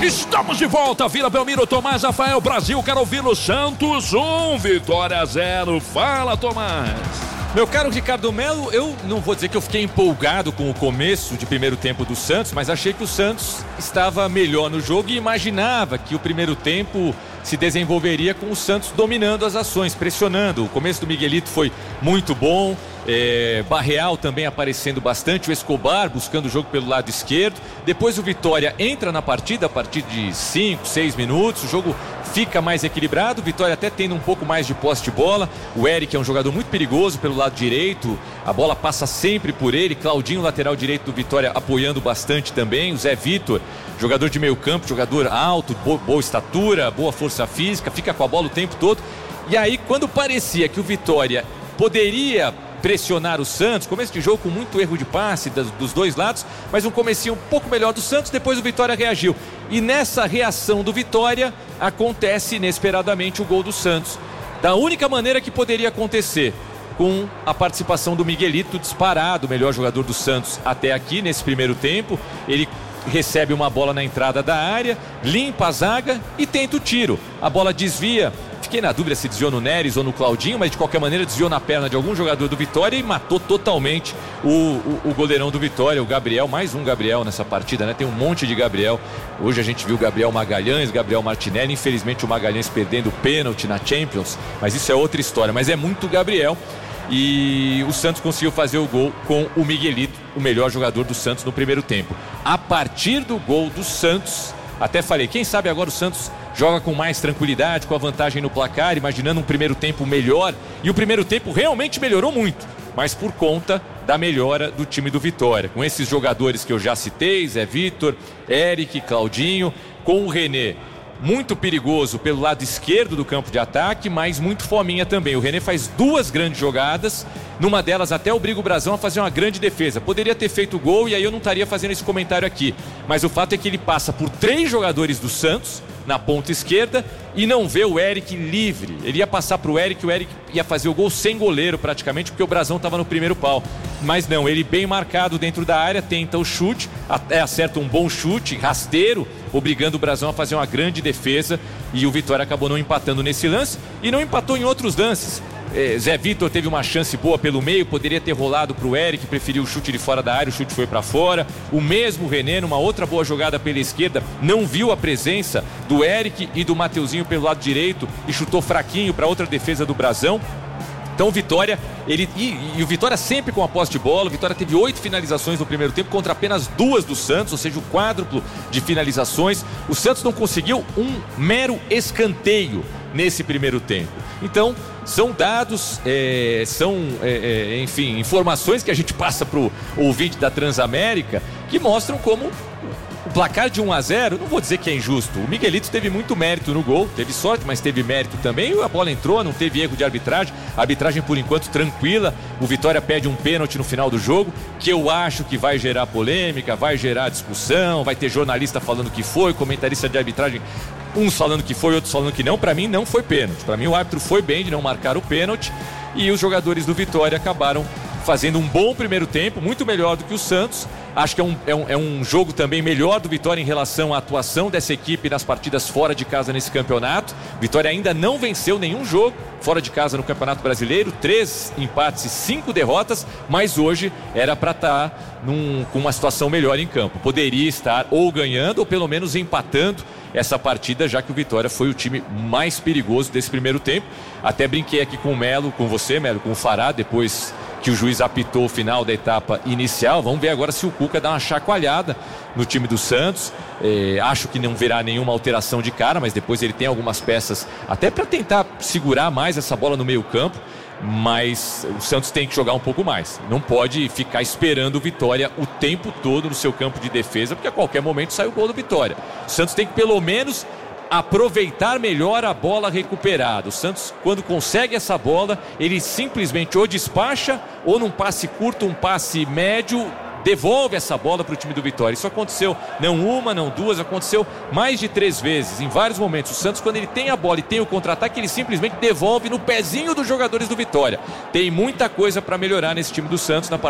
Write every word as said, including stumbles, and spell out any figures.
Estamos de volta, Vila Belmiro, Tomás, Rafael, Brasil, quero ouvi-lo, Santos um, Vitória zero. Fala, Tomás. Meu caro Ricardo Melo, eu não vou dizer que eu fiquei empolgado com o começo de primeiro tempo do Santos, mas achei que o Santos estava melhor no jogo e imaginava que o primeiro tempo se desenvolveria com o Santos dominando as ações, pressionando. O começo do Miguelito foi muito bom, é, Barreal também aparecendo bastante, o Escobar buscando o jogo pelo lado esquerdo. Depois o Vitória entra na partida a partir de cinco, seis minutos, o jogo fica mais equilibrado, o Vitória até tendo um pouco mais de posse de bola. O Eric é um jogador muito perigoso pelo lado direito, a bola passa sempre por ele. Claudinho, lateral direito do Vitória, apoiando bastante também. O Zé Vitor, jogador de meio campo, jogador alto, boa, boa estatura, boa força física, fica com a bola o tempo todo. E aí, quando parecia que o Vitória poderia pressionar o Santos, começo de jogo com muito erro de passe das, dos dois lados, mas um comecinho um pouco melhor do Santos, depois o Vitória reagiu. E nessa reação do Vitória, acontece inesperadamente o gol do Santos. Da única maneira que poderia acontecer, com a participação do Miguelito, disparado, o melhor jogador do Santos até aqui nesse primeiro tempo. Ele recebe uma bola na entrada da área, limpa a zaga e tenta o tiro. A bola desvia. Fiquei na dúvida se desviou no Neres ou no Claudinho, mas de qualquer maneira desviou na perna de algum jogador do Vitória e matou totalmente o, o, o goleirão do Vitória, o Gabriel. Mais um Gabriel nessa partida, né? Tem um monte de Gabriel. Hoje a gente viu Gabriel Magalhães, Gabriel Martinelli. Infelizmente o Magalhães perdendo o pênalti na Champions, mas isso é outra história. Mas é muito Gabriel. E o Santos conseguiu fazer o gol com o Miguelito, o melhor jogador do Santos no primeiro tempo. A partir do gol do Santos, até falei, quem sabe agora o Santos joga com mais tranquilidade, com a vantagem no placar, imaginando um primeiro tempo melhor. E o primeiro tempo realmente melhorou muito, mas por conta da melhora do time do Vitória. Com esses jogadores que eu já citei, Zé Vitor, Eric, Claudinho, com o René muito perigoso pelo lado esquerdo do campo de ataque, mas muito fominha também. O René faz duas grandes jogadas, numa delas até obriga o Brazão a fazer uma grande defesa. Poderia ter feito o gol e aí eu não estaria fazendo esse comentário aqui, mas o fato é que ele passa por três jogadores do Santos na ponta esquerda e não vê o Eric livre. Ele ia passar para o Eric, o Eric ia fazer o gol sem goleiro praticamente, porque o Brazão estava no primeiro pau. Mas não, ele bem marcado dentro da área, tenta o chute, até acerta um bom chute, rasteiro, obrigando o Brazão a fazer uma grande defesa, e o Vitória acabou não empatando nesse lance e não empatou em outros lances. É, Zé Vitor teve uma chance boa pelo meio, poderia ter rolado para o Eric, preferiu o chute de fora da área, o chute foi para fora. O mesmo René, numa outra boa jogada pela esquerda, não viu a presença do Eric e do Mateuzinho pelo lado direito e chutou fraquinho para outra defesa do Brazão. Então o Vitória, ele, e, e o Vitória sempre com a posse de bola. O Vitória teve oito finalizações no primeiro tempo contra apenas duas do Santos, ou seja, o quádruplo de finalizações. O Santos não conseguiu um mero escanteio nesse primeiro tempo. Então, são dados, é, são, é, é, enfim, informações que a gente passa para o ouvinte da Transamérica que mostram como o placar de um a zero, não vou dizer que é injusto. O Miguelito teve muito mérito no gol, teve sorte, mas teve mérito também. A bola entrou, não teve erro de arbitragem. A arbitragem, por enquanto, tranquila. O Vitória pede um pênalti no final do jogo, que eu acho que vai gerar polêmica, vai gerar discussão, vai ter jornalista falando que foi, comentarista de arbitragem, uns falando que foi, outros falando que não. Para mim, não foi pênalti. Para mim, o árbitro foi bem de não marcar o pênalti. E os jogadores do Vitória acabaram fazendo um bom primeiro tempo, muito melhor do que o Santos. Acho que é um, é, um, é um jogo também melhor do Vitória em relação à atuação dessa equipe nas partidas fora de casa nesse campeonato. Vitória ainda não venceu nenhum jogo fora de casa no Campeonato Brasileiro, três empates e cinco derrotas, mas hoje era para estar num, com uma situação melhor em campo. Poderia estar ou ganhando ou pelo menos empatando essa partida, já que o Vitória foi o time mais perigoso desse primeiro tempo. Até brinquei aqui com o Melo, com você, Melo, com o Fará, depois que o juiz apitou o final da etapa inicial. Vamos ver agora se o Cuca dá uma chacoalhada no time do Santos. É, acho que não verá nenhuma alteração de cara, mas depois ele tem algumas peças até para tentar segurar mais essa bola no meio campo. Mas o Santos tem que jogar um pouco mais. Não pode ficar esperando o Vitória o tempo todo no seu campo de defesa, porque a qualquer momento sai o gol do Vitória. O Santos tem que pelo menos aproveitar melhor a bola recuperada. O Santos, quando consegue essa bola, ele simplesmente ou despacha, ou num passe curto, um passe médio, devolve essa bola para o time do Vitória. Isso aconteceu não uma, não duas, aconteceu mais de três vezes, em vários momentos. O Santos, quando ele tem a bola e tem o contra-ataque, ele simplesmente devolve no pezinho dos jogadores do Vitória. Tem muita coisa para melhorar nesse time do Santos na partida.